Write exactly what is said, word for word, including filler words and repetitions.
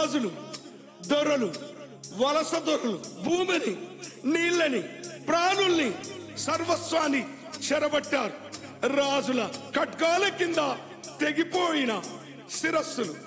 రాజులు, దొరలు, వలస దొరలు భూమిని, నీళ్ళని, ప్రాణుల్ని, సర్వస్వాన్ని చెరబట్టారు. రాజుల ఖడ్గాల కింద తెగిపోయిన శిరస్సులు.